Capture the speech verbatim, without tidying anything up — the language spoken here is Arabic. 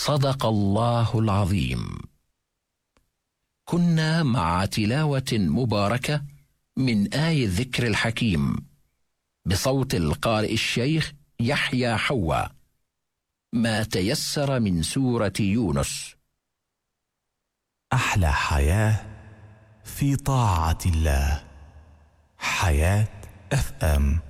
صدق الله العظيم. كنا مع تلاوة مباركة من آي الذكر الحكيم بصوت القارئ الشيخ يحيى حوا، ما تيسر من سورة يونس. أحلى حياة في طاعة الله. حياة اف ام.